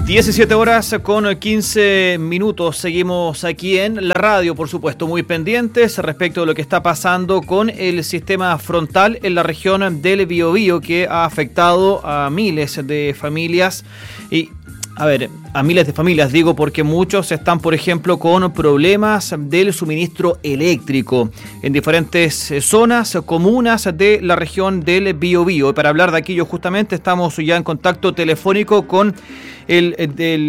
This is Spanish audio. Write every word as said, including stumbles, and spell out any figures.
diecisiete horas con quince minutos. Seguimos aquí en la radio, por supuesto, muy pendientes respecto de lo que está pasando con el sistema frontal en la región del Biobío, que ha afectado a miles de familias y A ver, a miles de familias, digo, porque muchos están, por ejemplo, con problemas del suministro eléctrico en diferentes zonas, comunas de la región del Biobío. Para hablar de aquello justamente estamos ya en contacto telefónico con el, el